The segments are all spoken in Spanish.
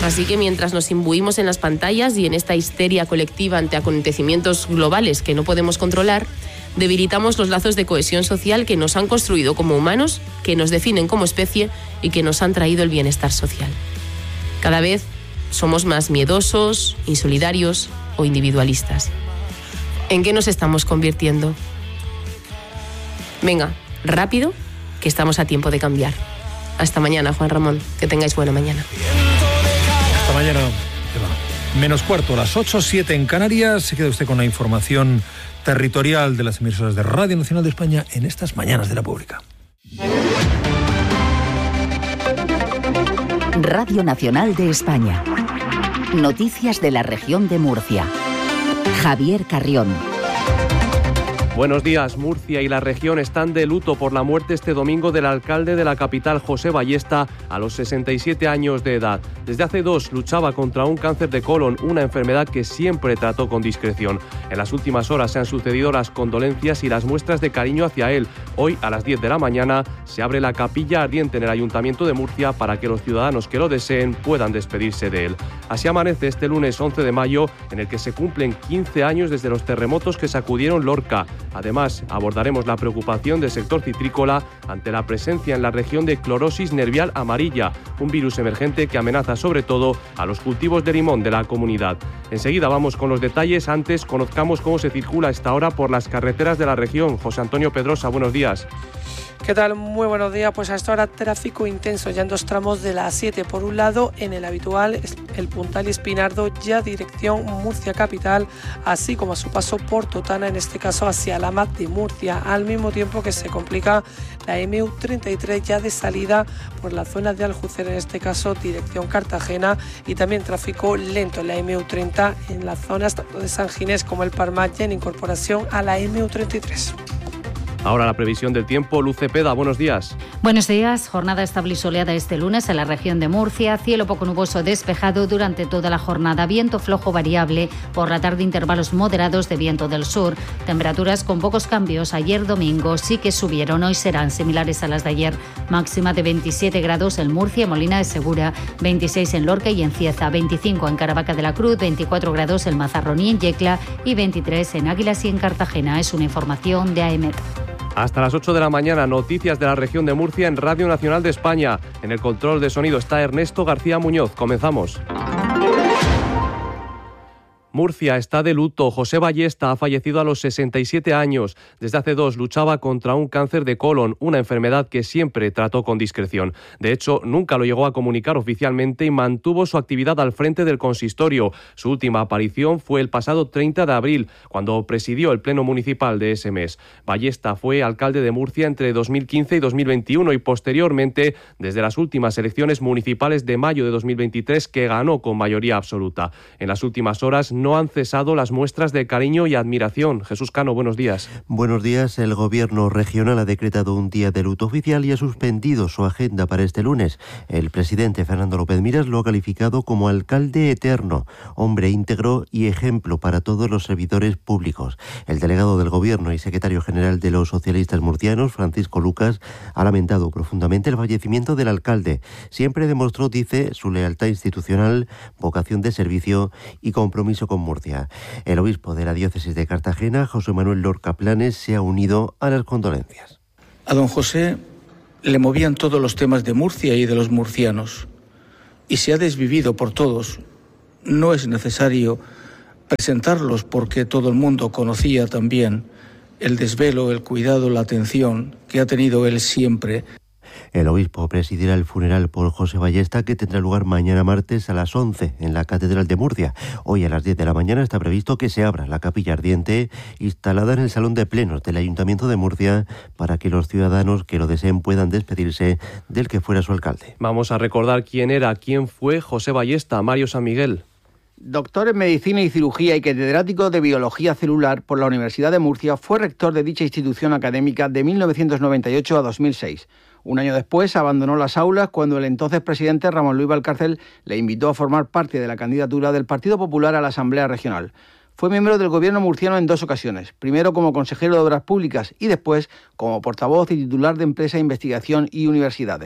Así que mientras nos imbuimos en las pantallas y en esta histeria colectiva ante acontecimientos globales que no podemos controlar, debilitamos los lazos de cohesión social que nos han construido como humanos, que nos definen como especie y que nos han traído el bienestar social. Cada vez somos más miedosos, insolidarios o individualistas. ¿En qué nos estamos convirtiendo? Venga, rápido, que estamos a tiempo de cambiar. Hasta mañana, Juan Ramón. Que tengáis buena mañana. Hasta mañana, Eva. Menos cuarto, las 8:07 en Canarias. Se queda usted con la información territorial de las emisoras de Radio Nacional de España en estas mañanas de la pública. Radio Nacional de España. Noticias de la región de Murcia. Javier Carrión. Buenos días. Murcia y la región están de luto por la muerte este domingo del alcalde de la capital, José Ballesta, a los 67 años de edad. Desde hace 2 luchaba contra un cáncer de colon, una enfermedad que siempre trató con discreción. En las últimas horas se han sucedido las condolencias y las muestras de cariño hacia él. Hoy, a las 10 de la mañana, se abre la capilla ardiente en el Ayuntamiento de Murcia para que los ciudadanos que lo deseen puedan despedirse de él. Así amanece este lunes 11 de mayo, en el que se cumplen 15 años desde los terremotos que sacudieron Lorca. Además, abordaremos la preocupación del sector citrícola ante la presencia en la región de clorosis nervial amarilla, un virus emergente que amenaza sobre todo a los cultivos de limón de la comunidad. Enseguida vamos con los detalles. Antes, conozcamos cómo se circula a esta hora por las carreteras de la región. José Antonio Pedrosa, buenos días. ¿Qué tal? Muy buenos días. Pues a esta hora tráfico intenso ya en 2 tramos de la A7. Por un lado, en el habitual, el Puntal y Espinardo, ya dirección Murcia Capital, así como a su paso por Totana, en este caso hacia la MAT de Murcia, al mismo tiempo que se complica la MU33 ya de salida por la zona de Aljucer, en este caso dirección Cartagena, y también tráfico lento en la MU30 en las zonas tanto de San Ginés como el Palmar, ya en incorporación a la MU33. Ahora la previsión del tiempo. Luz Cepeda, buenos días. Buenos días. Jornada estable y soleada este lunes en la región de Murcia. Cielo poco nuboso despejado durante toda la jornada. Viento flojo variable. Por la tarde intervalos moderados de viento del sur. Temperaturas con pocos cambios. Ayer domingo sí que subieron. Hoy serán similares a las de ayer. Máxima de 27 grados en Murcia y Molina de Segura. 26 en Lorca y en Cieza. 25 en Caravaca de la Cruz. 24 grados en Mazarrón y en Yecla. Y 23 en Águilas y en Cartagena. Es una información de AEMET. Hasta las 8 de la mañana, noticias de la región de Murcia en Radio Nacional de España. En el control de sonido está Ernesto García Muñoz. Comenzamos. Murcia está de luto. José Ballesta ha fallecido a los 67 años. Desde hace 2 luchaba contra un cáncer de colon, una enfermedad que siempre trató con discreción. De hecho, nunca lo llegó a comunicar oficialmente y mantuvo su actividad al frente del consistorio. Su última aparición fue el pasado 30 de abril, cuando presidió el pleno municipal de ese mes. Ballesta fue alcalde de Murcia entre 2015 y 2021 y posteriormente desde las últimas elecciones municipales de mayo de 2023, que ganó con mayoría absoluta. En las últimas horas no han cesado las muestras de cariño y admiración. Jesús Cano, buenos días. Buenos días. El gobierno regional ha decretado un día de luto oficial y ha suspendido su agenda para este lunes. El presidente Fernando López Miras lo ha calificado como alcalde eterno, hombre íntegro y ejemplo para todos los servidores públicos. El delegado del gobierno y secretario general de los socialistas murcianos, Francisco Lucas, ha lamentado profundamente el fallecimiento del alcalde. Siempre demostró, dice, su lealtad institucional, vocación de servicio y compromiso con Murcia. El obispo de la diócesis de Cartagena, José Manuel Lorca Planes, se ha unido a las condolencias. A don José le movían todos los temas de Murcia y de los murcianos, y se ha desvivido por todos. No es necesario presentarlos porque todo el mundo conocía también el desvelo, el cuidado, la atención que ha tenido él siempre. El obispo presidirá el funeral por José Ballesta, que tendrá lugar mañana martes a las 11 en la Catedral de Murcia. Hoy a las 10 de la mañana está previsto que se abra la capilla ardiente instalada en el Salón de Plenos del Ayuntamiento de Murcia para que los ciudadanos que lo deseen puedan despedirse del que fuera su alcalde. Vamos a recordar quién fue José Ballesta. Mario San Miguel. Doctor en Medicina y Cirugía y catedrático de Biología Celular por la Universidad de Murcia, fue rector de dicha institución académica de 1998 a 2006. Un año después abandonó las aulas cuando el entonces presidente Ramón Luis Valcárcel le invitó a formar parte de la candidatura del Partido Popular a la Asamblea Regional. Fue miembro del gobierno murciano en 2 ocasiones, primero como consejero de Obras Públicas y después como portavoz y titular de Empresa, Investigación y Universidades.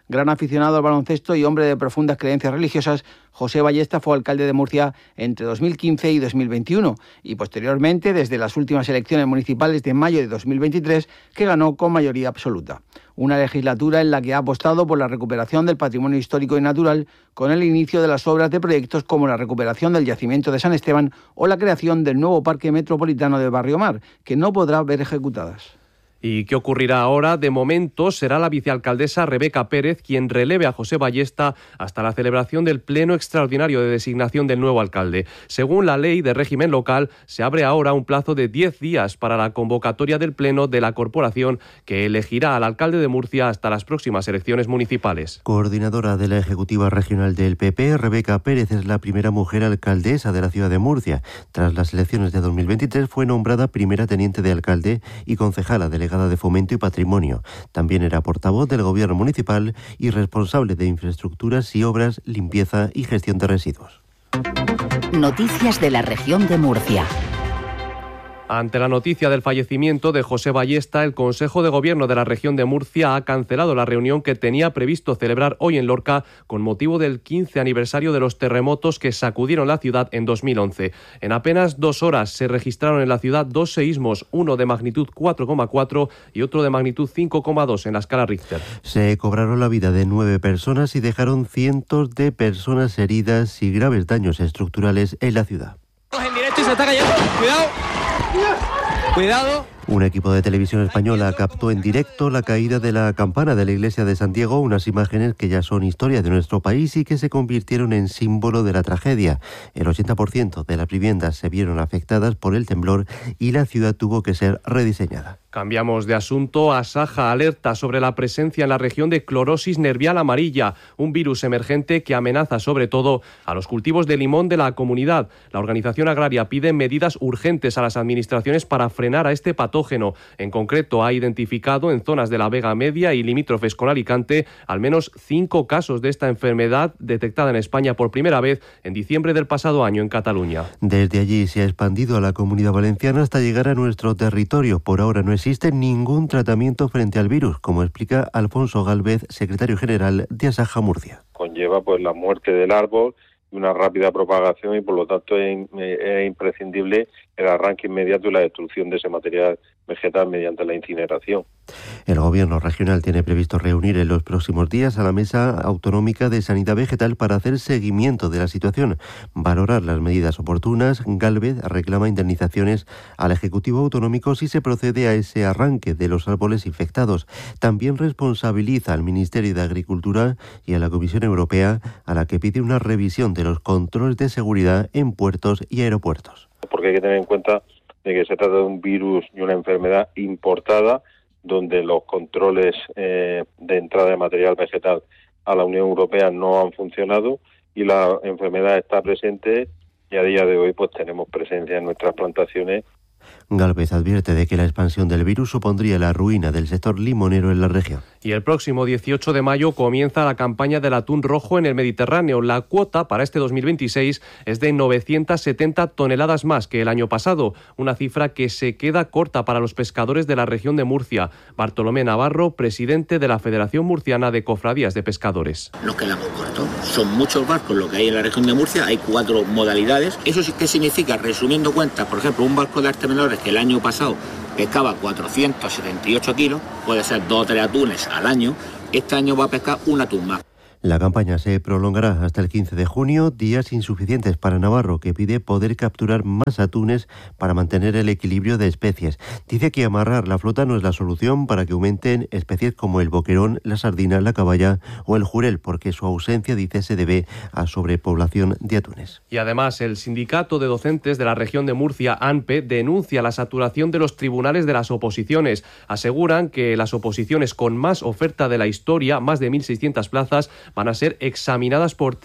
Gran aficionado al baloncesto y hombre de profundas creencias religiosas, José Ballesta fue alcalde de Murcia entre 2015 y 2021 y posteriormente desde las últimas elecciones municipales de mayo de 2023, que ganó con mayoría absoluta. Una legislatura en la que ha apostado por la recuperación del patrimonio histórico y natural con el inicio de las obras de proyectos como la recuperación del yacimiento de San Esteban o la creación del nuevo Parque Metropolitano de Barrio Mar, que no podrá ver ejecutadas. ¿Y qué ocurrirá ahora? De momento será la vicealcaldesa Rebeca Pérez quien releve a José Ballesta hasta la celebración del pleno extraordinario de designación del nuevo alcalde. Según la ley de régimen local, se abre ahora un plazo de 10 días para la convocatoria del pleno de la corporación que elegirá al alcalde de Murcia hasta las próximas elecciones municipales. Coordinadora de la Ejecutiva Regional del PP, Rebeca Pérez es la primera mujer alcaldesa de la ciudad de Murcia. Tras las elecciones de 2023 fue nombrada primera teniente de alcalde y concejala delegada de Fomento y Patrimonio. También era portavoz del Gobierno municipal y responsable de infraestructuras y obras, limpieza y gestión de residuos. Noticias de la región de Murcia. Ante la noticia del fallecimiento de José Ballesta, el Consejo de Gobierno de la región de Murcia ha cancelado la reunión que tenía previsto celebrar hoy en Lorca con motivo del 15 aniversario de los terremotos que sacudieron la ciudad en 2011. En apenas 2 horas se registraron en la ciudad 2 seísmos, uno de magnitud 4,4 y otro de magnitud 5,2 en la escala Richter. Se cobraron la vida de 9 personas y dejaron cientos de personas heridas y graves daños estructurales en la ciudad. En directo y se está cayendo. Cuidado. Cuidado. Un equipo de televisión española captó en directo la caída de la campana de la iglesia de Santiago, unas imágenes que ya son historia de nuestro país y que se convirtieron en símbolo de la tragedia. El 80% de las viviendas se vieron afectadas por el temblor y la ciudad tuvo que ser rediseñada. Cambiamos de asunto. Asaja alerta sobre la presencia en la región de clorosis nervial amarilla, un virus emergente que amenaza sobre todo a los cultivos de limón de la comunidad. La organización agraria pide medidas urgentes a las administraciones para frenar a este patógeno. En concreto, ha identificado en zonas de la Vega Media y limítrofes con Alicante al menos 5 casos de esta enfermedad detectada en España por primera vez en diciembre del pasado año en Cataluña. Desde allí se ha expandido a la Comunidad Valenciana hasta llegar a nuestro territorio. Por ahora no existe ningún tratamiento frente al virus, como explica Alfonso Gálvez, secretario general de Asaja Murcia. Conlleva la muerte del árbol y una rápida propagación y por lo tanto es imprescindible el arranque inmediato y la destrucción de ese material vegetal mediante la incineración. El Gobierno regional tiene previsto reunir en los próximos días a la Mesa Autonómica de Sanidad Vegetal para hacer seguimiento de la situación, valorar las medidas oportunas. Gálvez reclama indemnizaciones al Ejecutivo Autonómico si se procede a ese arranque de los árboles infectados. También responsabiliza al Ministerio de Agricultura y a la Comisión Europea, a la que pide una revisión de los controles de seguridad en puertos y aeropuertos. Porque hay que tener en cuenta de que se trata de un virus y una enfermedad importada, donde los controles de entrada de material vegetal a la Unión Europea no han funcionado y la enfermedad está presente y a día de hoy tenemos presencia en nuestras plantaciones. Gálvez advierte de que la expansión del virus supondría la ruina del sector limonero en la región. Y el próximo 18 de mayo comienza la campaña del atún rojo en el Mediterráneo. La cuota para este 2026 es de 970 toneladas más que el año pasado, una cifra que se queda corta para los pescadores de la región de Murcia. Bartolomé Navarro, presidente de la Federación Murciana de Cofradías de Pescadores. Nos quedamos cortos. Son muchos barcos lo que hay en la región de Murcia, hay 4 modalidades. ¿Eso sí qué significa? Resumiendo cuentas, por ejemplo, un barco de arte menores que el año pasado pescaba 478 kilos, puede ser 2 o 3 atunes al año, este año va a pescar un atún más. La campaña se prolongará hasta el 15 de junio, días insuficientes para Navarro, que pide poder capturar más atunes para mantener el equilibrio de especies. Dice que amarrar la flota no es la solución para que aumenten especies como el boquerón, la sardina, la caballa o el jurel, porque su ausencia, dice, se debe a sobrepoblación de atunes. Y además, el sindicato de docentes de la región de Murcia, ANPE, denuncia la saturación de los tribunales de las oposiciones. Aseguran que las oposiciones con más oferta de la historia, más de 1.600 plazas, van a ser examinadas por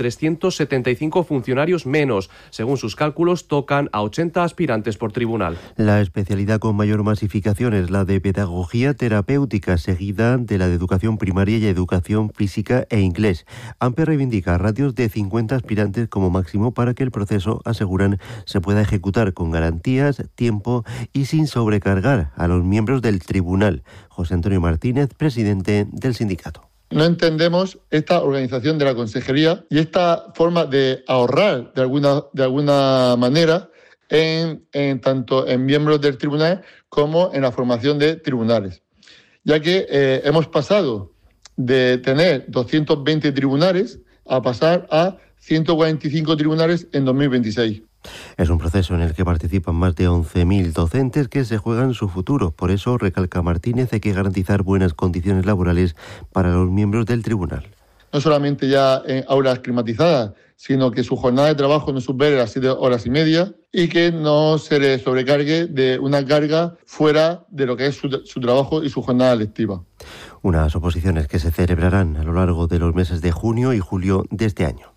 375 funcionarios menos. Según sus cálculos, tocan a 80 aspirantes por tribunal. La especialidad con mayor masificación es la de pedagogía terapéutica, seguida de la de educación primaria y educación física e inglés. ANPE reivindica ratios de 50 aspirantes como máximo para que el proceso, aseguran, se pueda ejecutar con garantías, tiempo y sin sobrecargar a los miembros del tribunal. José Antonio Martínez, presidente del sindicato. No entendemos esta organización de la consejería y esta forma de ahorrar de alguna manera tanto en miembros del tribunal como en la formación de tribunales, ya que hemos pasado de tener 220 tribunales a pasar a 145 tribunales en 2026. Es un proceso en el que participan más de 11.000 docentes que se juegan su futuro. Por eso, recalca Martínez, hay que garantizar buenas condiciones laborales para los miembros del tribunal. No solamente ya en aulas climatizadas, sino que su jornada de trabajo no supere las 7 horas y media y que no se le sobrecargue de una carga fuera de lo que es su trabajo y su jornada lectiva. Unas oposiciones que se celebrarán a lo largo de los meses de junio y julio de este año.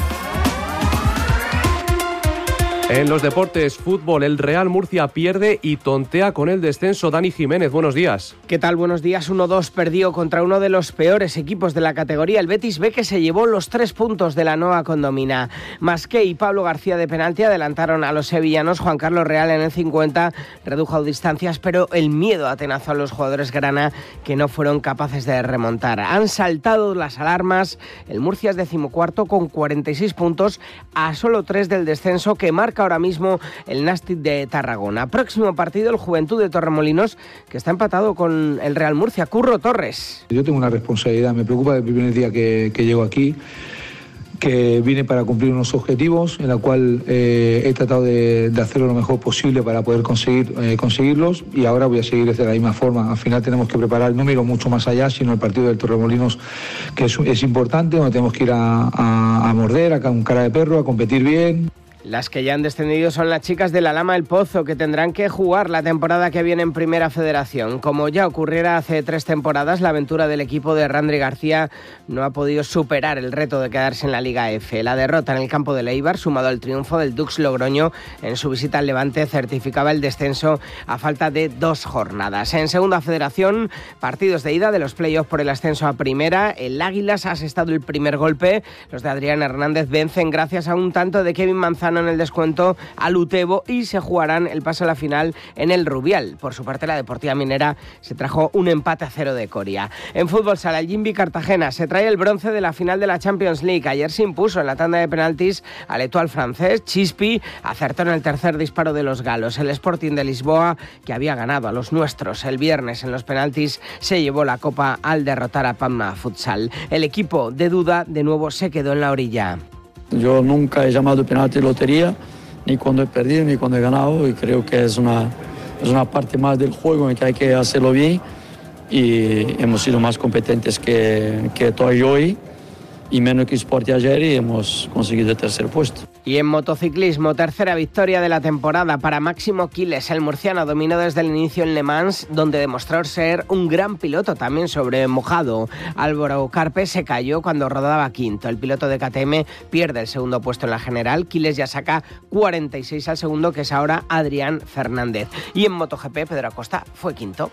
En los deportes, fútbol, el Real Murcia pierde y tontea con el descenso. Dani Jiménez, buenos días. ¿Qué tal? Buenos días. 1-2 perdió contra uno de los peores equipos de la categoría. El Betis B, que se llevó los 3 puntos de la Nova Condomina. Masqué y Pablo García de penalti adelantaron a los sevillanos. Juan Carlos Real en el 50 redujo distancias, pero el miedo atenazó a los jugadores grana, que no fueron capaces de remontar. Han saltado las alarmas. El Murcia es 14º con 46 puntos, a solo 3 del descenso, que marca ahora mismo el Nàstic de Tarragona. Próximo partido, el Juventud de Torremolinos, que está empatado con el Real Murcia. Curro Torres. Yo tengo una responsabilidad, me preocupa desde el primer día que llego aquí, que vine para cumplir unos objetivos, en la cual he tratado de hacerlo lo mejor posible para poder conseguirlos, y ahora voy a seguir de la misma forma. Al final tenemos que preparar, no miro mucho más allá, sino el partido del Torremolinos, que es importante, donde tenemos que ir a morder, con cara de perro, a competir bien. Las que ya han descendido son las chicas de la Lama El Pozo, que tendrán que jugar la temporada que viene en Primera Federación. Como ya ocurriera hace 3 temporadas, la aventura del equipo de Randri García no ha podido superar el reto de quedarse en la Liga F. La derrota en el campo de Eibar, sumado al triunfo del Dux Logroño en su visita al Levante, certificaba el descenso a falta de 2 jornadas. En Segunda Federación, partidos de ida de los playoffs por el ascenso a Primera. El Águilas ha asestado el primer golpe. Los de Adrián Hernández vencen gracias a un tanto de Kevin Manzano en el descuento al Utebo, y se jugarán el paso a la final en el Rubial. Por su parte, la Deportiva Minera se trajo un empate a 0 de Coria. En fútbol sala, el Jimby Cartagena se trae el bronce de la final de la Champions League. Ayer se impuso en la tanda de penaltis al Etoile francés. Chispi acertó en el tercer disparo de los galos. El Sporting de Lisboa, que había ganado a los nuestros el viernes en los penaltis, se llevó la copa al derrotar a Palma Futsal. El equipo de Duda de nuevo se quedó en la orilla. Yo nunca he llamado penalti lotería, ni cuando he perdido ni cuando he ganado, y creo que es una parte más del juego en que hay que hacerlo bien, y hemos sido más competentes que Toy hoy y menos que Sport ayer, y hemos conseguido el tercer puesto. Y en motociclismo, tercera victoria de la temporada para Máximo Quiles. El murciano dominó desde el inicio en Le Mans, donde demostró ser un gran piloto también sobre mojado. Álvaro Carpe se cayó cuando rodaba quinto. El piloto de KTM pierde el segundo puesto en la general. Quiles ya saca 46 al segundo, que es ahora Adrián Fernández. Y en MotoGP, Pedro Acosta fue quinto.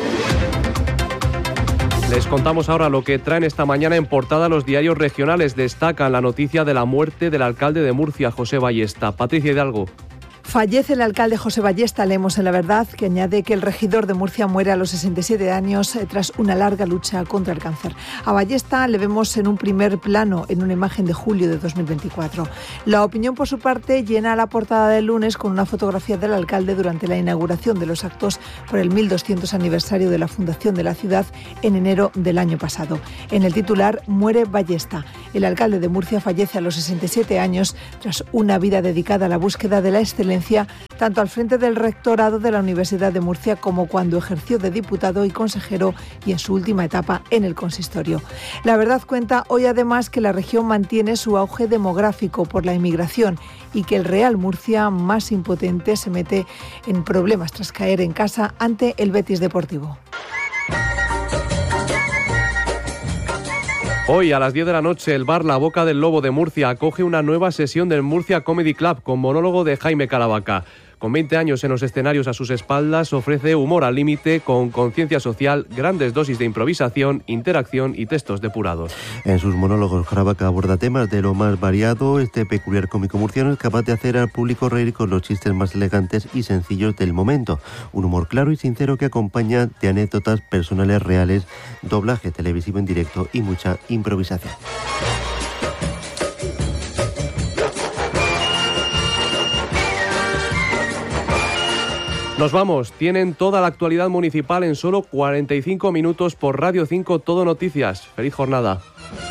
Les contamos ahora lo que traen esta mañana en portada los diarios regionales. Destacan la noticia de la muerte del alcalde de Murcia, José Ballesta. Patricia Hidalgo. Fallece el alcalde José Ballesta, leemos en La Verdad, que añade que el regidor de Murcia muere a los 67 años tras una larga lucha contra el cáncer. A Ballesta le vemos en un primer plano en una imagen de julio de 2024. La Opinión, por su parte, llena la portada del lunes con una fotografía del alcalde durante la inauguración de los actos por el 1200 aniversario de la fundación de la ciudad en enero del año pasado. En el titular, muere Ballesta. El alcalde de Murcia fallece a los 67 años tras una vida dedicada a la búsqueda de la excelencia, tanto al frente del rectorado de la Universidad de Murcia como cuando ejerció de diputado y consejero, y en su última etapa en el consistorio. La Verdad cuenta hoy además que la región mantiene su auge demográfico por la inmigración y que el Real Murcia, más impotente, se mete en problemas tras caer en casa ante el Betis Deportivo. Hoy a las 10 de la noche el bar La Boca del Lobo de Murcia acoge una nueva sesión del Murcia Comedy Club con monólogo de Jaime Caravaca. Con 20 años en los escenarios a sus espaldas, ofrece humor al límite con conciencia social, grandes dosis de improvisación, interacción y textos depurados. En sus monólogos, Caravaca aborda temas de lo más variado. Este peculiar cómico murciano es capaz de hacer al público reír con los chistes más elegantes y sencillos del momento. Un humor claro y sincero que acompaña de anécdotas personales reales, doblaje televisivo en directo y mucha improvisación. Nos vamos. Tienen toda la actualidad municipal en solo 45 minutos por Radio 5 Todo Noticias. ¡Feliz jornada!